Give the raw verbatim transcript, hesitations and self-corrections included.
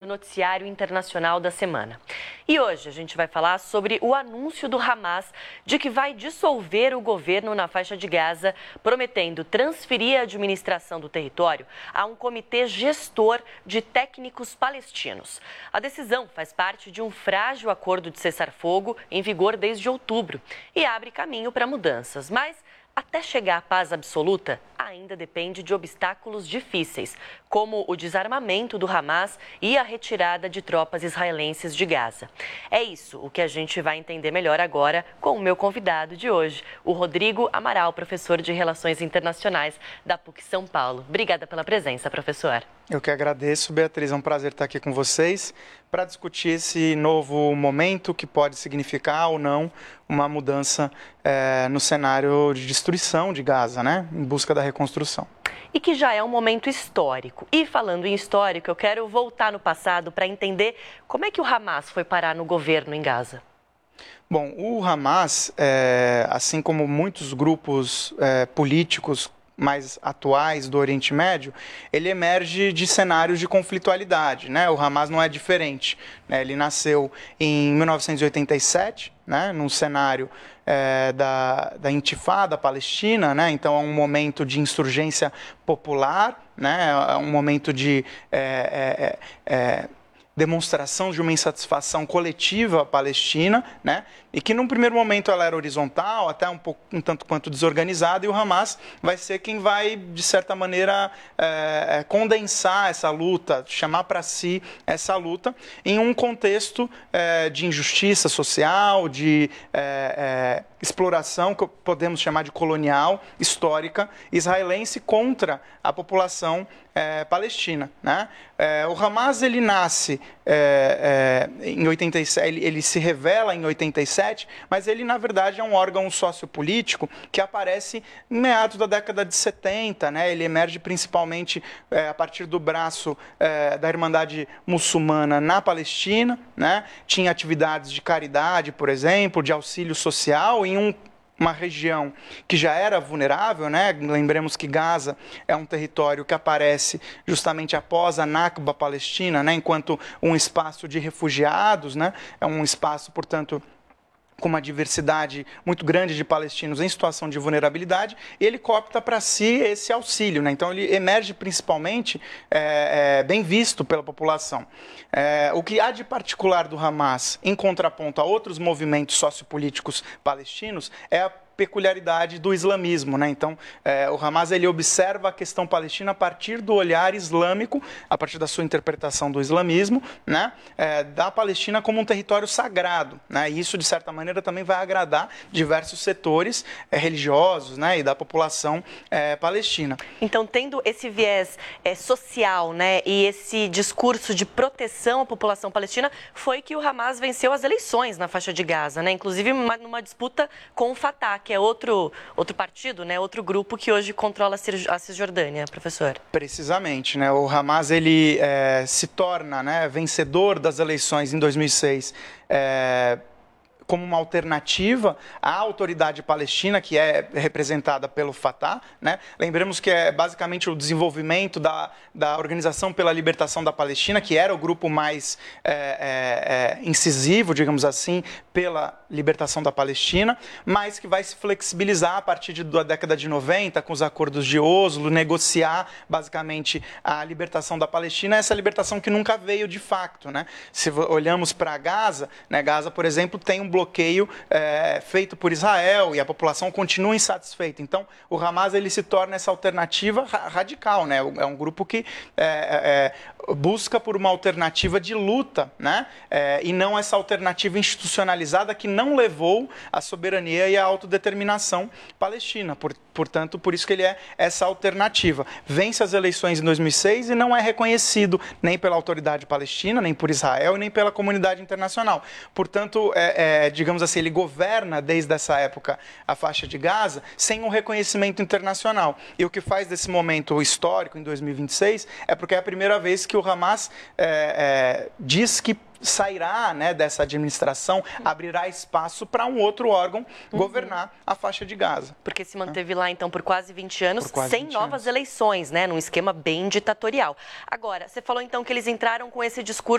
noticiário internacional da semana. E hoje a gente vai falar sobre o anúncio do Hamas de que vai dissolver o governo na faixa de Gaza, prometendo transferir a administração do território a um comitê gestor de técnicos palestinos. A decisão faz parte de um frágil acordo de cessar-fogo em vigor desde outubro e abre caminho para mudanças, mas até chegar à paz absoluta, ainda depende de obstáculos difíceis, como o desarmamento do Hamas e a retirada de tropas israelenses de Gaza. É isso o que a gente vai entender melhor agora com o meu convidado de hoje, o Rodrigo Amaral, professor de Relações Internacionais da P U C São Paulo. Obrigada pela presença, professor. Eu que agradeço, Beatriz. É um prazer estar aqui com vocês para discutir esse novo momento que pode significar ou não uma mudança é, no cenário de destruição de Gaza, né, em busca da reconstrução. E que já é um momento histórico. E falando em histórico, eu quero voltar no passado para entender como é que o Hamas foi parar no governo em Gaza. Bom, o Hamas, é, assim como muitos grupos é, políticos mais atuais do Oriente Médio, ele emerge de cenários de conflitualidade, né? O Hamas não é diferente, né? Ele nasceu em mil novecentos e oitenta e sete, né? Num cenário é, da, da Intifada palestina, né? Então é um momento de insurgência popular, né? É um momento de é, é, é, demonstração de uma insatisfação coletiva palestina, né? E que num primeiro momento ela era horizontal, até um pouco um tanto quanto desorganizada, e o Hamas vai ser quem vai, de certa maneira, é, condensar essa luta, chamar para si essa luta em um contexto é, de injustiça social, de é, é, exploração, que podemos chamar de colonial, histórica, israelense contra a população é, palestina, né? É, o Hamas ele nasce é, é, em oitenta e sete, ele, ele se revela em oitenta e sete, mas ele na verdade é um órgão sociopolítico que aparece em meados da década de setenta, né? Ele emerge principalmente é, a partir do braço é, da Irmandade Muçulmana na Palestina, né? Tinha atividades de caridade, por exemplo, de auxílio social em um uma região que já era vulnerável, né? Lembremos que Gaza é um território que aparece justamente após a Nakba palestina, né? Enquanto um espaço de refugiados, né? É um espaço, portanto, com uma diversidade muito grande de palestinos em situação de vulnerabilidade, e ele coopta para si esse auxílio, né? Então ele emerge principalmente é, é, bem visto pela população. É, o que há de particular do Hamas, em contraponto a outros movimentos sociopolíticos palestinos, é a peculiaridade do islamismo, né? Então, é, o Hamas ele observa a questão palestina a partir do olhar islâmico, a partir da sua interpretação do islamismo, né? É, da Palestina como um território sagrado, né? E isso, de certa maneira, também vai agradar diversos setores é, religiosos, né? E da população é, palestina. Então, tendo esse viés é, social, né? E esse discurso de proteção à população palestina, foi que o Hamas venceu as eleições na faixa de Gaza, né? Inclusive uma, numa disputa com o Fatah, que é outro, outro partido, né? Outro grupo que hoje controla a Cisjordânia, professor. Precisamente, né? O Hamas ele é, se torna, né, vencedor das eleições em dois mil e seis, é, como uma alternativa à autoridade palestina, que é representada pelo Fatah, né? Lembremos que é basicamente o desenvolvimento da, da Organização pela Libertação da Palestina, que era o grupo mais é, é, é, incisivo, digamos assim, pela libertação da Palestina, mas que vai se flexibilizar a partir de, da década de noventa, com os acordos de Oslo, negociar basicamente a libertação da Palestina, essa libertação que nunca veio de facto, né? Se olhamos para Gaza, né, Gaza, por exemplo, tem um bloqueio é, feito por Israel e a população continua insatisfeita. Então, o Hamas ele se torna essa alternativa ra radical, né? É um grupo que é, é, busca por uma alternativa de luta, né? É, e não essa alternativa institucionalizada que não levou à soberania e à autodeterminação palestina. Por, portanto, por isso que ele é essa alternativa. Vence as eleições em dois mil e seis e não é reconhecido nem pela autoridade palestina, nem por Israel e nem pela comunidade internacional. Portanto, é, é, digamos assim, ele governa desde essa época a faixa de Gaza sem um reconhecimento internacional. E o que faz desse momento histórico, em dois mil e vinte e seis, é porque é a primeira vez que o Hamas é, é, diz que sairá, né, dessa administração, abrirá espaço para um outro órgão uhum. governar a faixa de Gaza. Porque se manteve é. lá, então, por quase vinte anos, quase sem vinte novas anos. eleições, né, num esquema bem ditatorial. Agora, você falou, então, que eles entraram com esse discurso